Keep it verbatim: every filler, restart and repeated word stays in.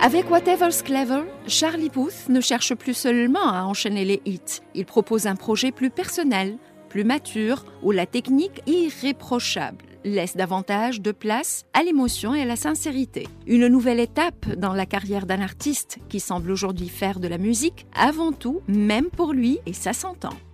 Avec Whatever's Clever, Charlie Puth ne cherche plus seulement à enchaîner les hits. Il propose un projet plus personnel, plus mature, où la technique irréprochable laisse davantage de place à l'émotion et à la sincérité. Une nouvelle étape dans la carrière d'un artiste qui semble aujourd'hui faire de la musique avant tout, même pour lui, et ça s'entend.